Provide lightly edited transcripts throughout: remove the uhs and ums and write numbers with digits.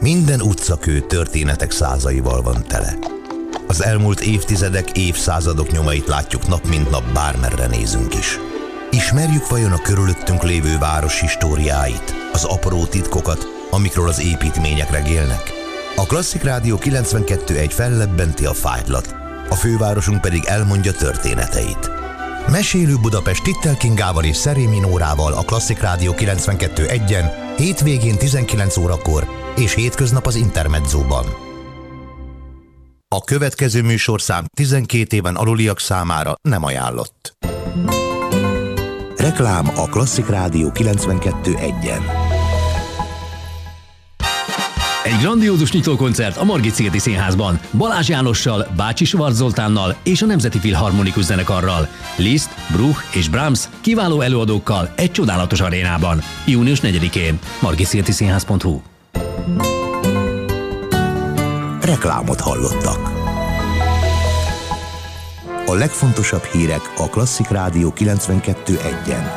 Minden utcakő történetek százaival van tele. Az elmúlt évtizedek, évszázadok nyomait látjuk nap mint nap, bármerre nézünk is. Ismerjük vajon a körülöttünk lévő város históriáit, az apró titkokat, amikről az építmények regélnek? A Klasszik Rádió 92.1 fellebbenti a fájtlat, a fővárosunk pedig elmondja történeteit. Mesélő Budapest Tittel Kingával és Szerémi Nórával a Klasszik Rádió 92.1-en, hétvégén 19 órakor és hétköznap az Intermedzóban. A következő műsorszám 12 éven aluliak számára nem ajánlott. Reklám a Klasszik Rádió 92.1-en. Egy grandiózus nyitókoncert a Margit-szigeti Színházban. Balázs Jánossal, Bácsi Schwarz Zoltánnal és a Nemzeti Filharmonikus Zenekarral. Liszt, Bruch és Brahms kiváló előadókkal egy csodálatos arénában. Június 4-én. margitszigetisihnaz.hu. Reklámot hallottak. A legfontosabb hírek a Klasszik Rádió 92.1-en.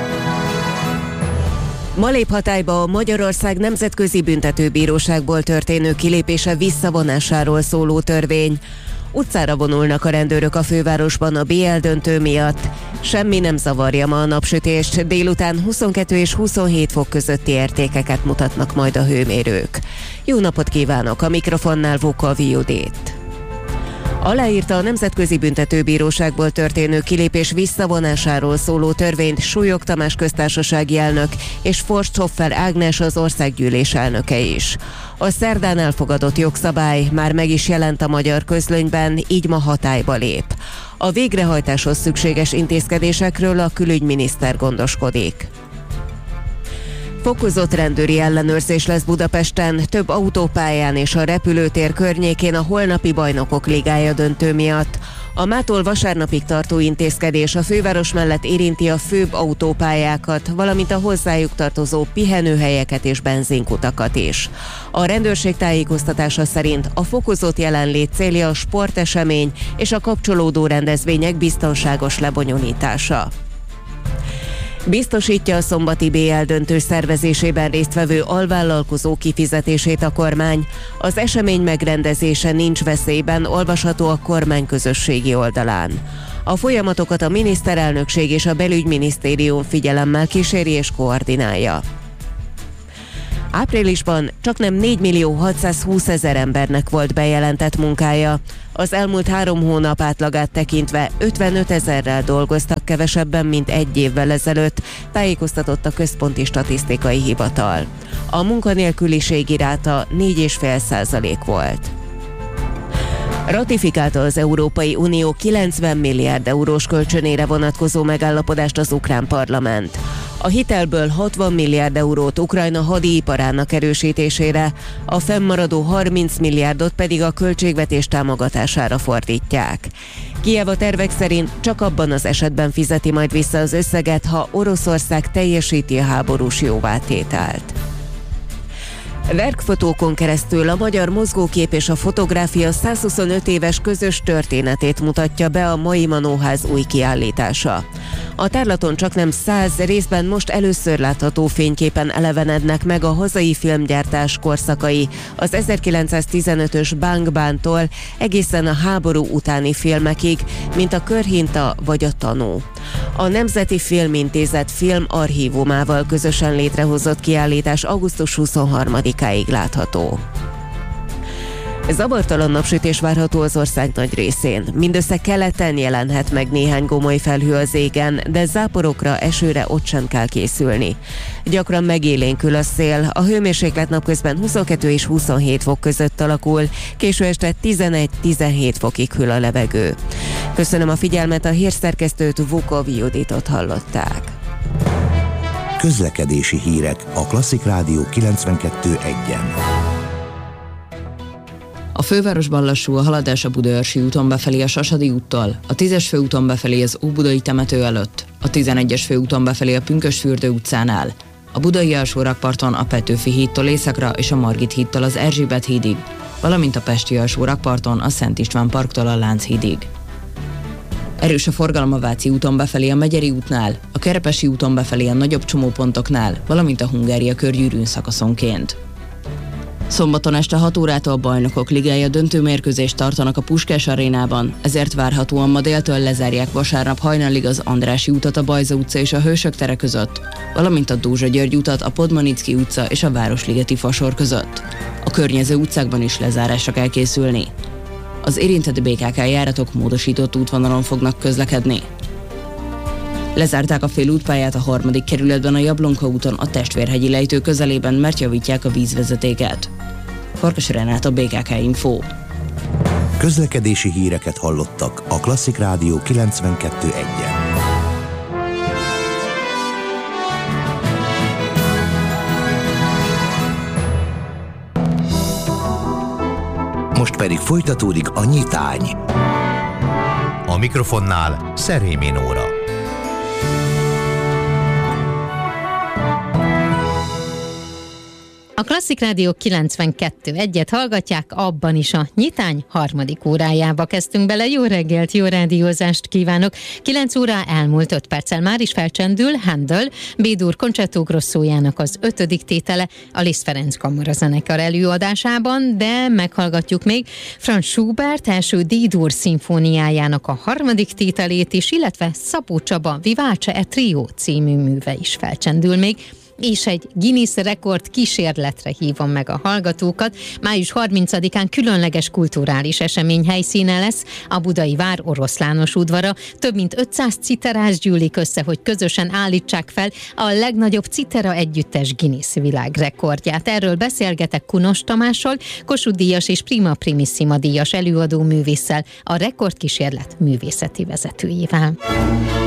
Ma lép hatályba a Magyarország Nemzetközi Büntetőbíróságból történő kilépése visszavonásáról szóló törvény. Utcára vonulnak a rendőrök a fővárosban a BL döntő miatt. Semmi nem zavarja ma a napsütést, délután 22 és 27 fok közötti értékeket mutatnak majd a hőmérők. Jó napot kívánok, a mikrofonnál Vókal Judit. Aláírta a Nemzetközi Büntetőbíróságból történő kilépés visszavonásáról szóló törvényt Súlyog Tamás köztársasági elnök és Forsthoffer Ágnes az országgyűlés elnöke is. A szerdán elfogadott jogszabály már meg is jelent a magyar közlönyben, így ma hatályba lép. A végrehajtáshoz szükséges intézkedésekről a külügyminiszter gondoskodik. Fokozott rendőri ellenőrzés lesz Budapesten, több autópályán és a repülőtér környékén a holnapi Bajnokok Ligája döntő miatt. A mától vasárnapig tartó intézkedés a főváros mellett érinti a főbb autópályákat, valamint a hozzájuk tartozó pihenőhelyeket és benzinkutakat is. A rendőrség tájékoztatása szerint a fokozott jelenlét célja a sportesemény és a kapcsolódó rendezvények biztonságos lebonyolítása. Biztosítja a szombati BL döntő szervezésében résztvevő alvállalkozó kifizetését a kormány. Az esemény megrendezése nincs veszélyben, olvasható a kormány közösségi oldalán. A folyamatokat a miniszterelnökség és a belügyminisztérium figyelemmel kíséri és koordinálja. Áprilisban csaknem 4.620.000 embernek volt bejelentett munkája. Az elmúlt 3 hónap átlagát tekintve 55 000-rel dolgoztak kevesebben, mint egy évvel ezelőtt, tájékoztatott a Központi Statisztikai Hivatal. A munkanélküliségi ráta 4,5% volt. Ratifikálta az Európai Unió 90 milliárd eurós kölcsönére vonatkozó megállapodást az ukrán parlament. A hitelből 60 milliárd eurót Ukrajna hadiiparának erősítésére, a fennmaradó 30 milliárdot pedig a költségvetés támogatására fordítják. Kijev a tervek szerint csak abban az esetben fizeti majd vissza az összeget, ha Oroszország teljesíti a háborús jóvátételt. Verkfotókon keresztül a magyar mozgókép és a fotográfia 125 éves közös történetét mutatja be a mai Manóház új kiállítása. A tárlaton csaknem 100 részben most először látható fényképen elevenednek meg a hazai filmgyártás korszakai, az 1915-ös Bang Bántól egészen a háború utáni filmekig, mint a Körhinta vagy a Tanú. A Nemzeti Filmintézet filmarchívumával közösen létrehozott kiállítás augusztus 23-áig látható. Zavartalan napsütés várható az ország nagy részén. Mindössze keleten jelenhet meg néhány gomoly felhő az égen, de záporokra, esőre ott sem kell készülni. Gyakran megélénkül a szél, a hőmérséklet napközben 22 és 27 fok között alakul, késő este 11-17 fokig hűl a levegő. Köszönöm a figyelmet, a hírszerkesztőt, Vókal Juditot hallották. Közlekedési hírek a Klasszik Rádió 92.1-en. A fővárosban lassú a haladás a Budaörsi úton befelé a Sasadi úttól, a 10-es főúton befelé az Óbudai temető előtt, a 11-es főúton befelé a Pünkösdfürdő utcánál, a Budai alsórakparton a Petőfi hídtól északra és a Margit hídtól az Erzsébet hídig, valamint a Pesti alsórakparton a Szent István parktól a Lánchídig. Erős a forgalom a Váci úton befelé a Megyeri útnál, a Kerepesi úton befelé a nagyobb csomópontoknál, valamint a Hungária körgyűrűn szakaszonként. Szombaton este 6 órától a Bajnokok Ligája döntőmérkőzést tartanak a Puskás arénában, ezért várhatóan ma déltől lezárják vasárnap hajnalig az Andrássy utat a Bajza utca és a Hősök tere között, valamint a Dózsa György utat a Podmanicki utca és a Városligeti Fasor között. A környező utcákban is lezárásra kell készülni. Az érintett BKK járatok módosított útvonalon fognak közlekedni. Lezárták a félútpályát a 3. kerületben a Jablonka úton a Testvérhegyi lejtő közelében, mert javítják a vízvezetéket. Farkas Renát, a BKK Info. Közlekedési híreket hallottak a Klasszik Rádió 92.1-en. Most pedig folytatódik a nyitány. A mikrofonnál Szerémi Nóra. A Klasszik Rádió 92.1-et hallgatják, abban is a nyitány 3. órájába kezdtünk bele. Jó reggelt, jó rádiózást kívánok! 9 óra elmúlt 5 perccel már is felcsendül Handel, B-dur Concerto Grossójának az 5. tétele a Liszt Ferenc Kamarazenekar előadásában, de meghallgatjuk még Franz Schubert első D-dur szimfóniájának a 3. tételét is, illetve Szabó Csaba Vivace e Trio című műve is felcsendül még. És egy Guinness rekord kísérletre hívom meg a hallgatókat. Május 30-án különleges kulturális esemény helyszíne lesz a Budai Vár Oroszlános udvara. Több mint 500 citerás gyűlik össze, hogy közösen állítsák fel a legnagyobb citera együttes Guinness világrekordját. Erről beszélgetek Kunos Tamással, Kossuth díjas és Prima Primissima díjas előadó művésszel, a rekordkísérlet művészeti vezetőjével.